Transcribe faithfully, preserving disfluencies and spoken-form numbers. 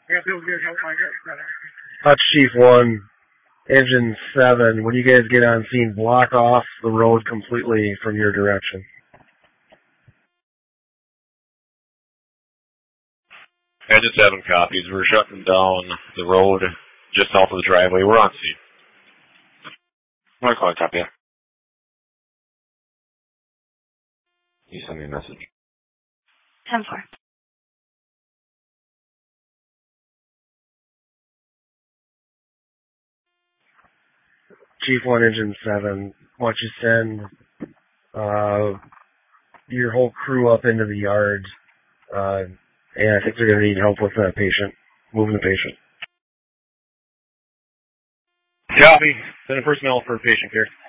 Hutch Chief one, Engine seven, when you guys get on scene, block off the road completely from your direction. Engine seven copies. We're shutting down the road just south of the driveway. We're on scene. One call, copy. You send me a message. ten four. Chief one, Engine seven, why don't you send uh, your whole crew up into the yard, uh, and I think they're going to need help with the patient, moving the patient. Copy. Send a personnel for patient care.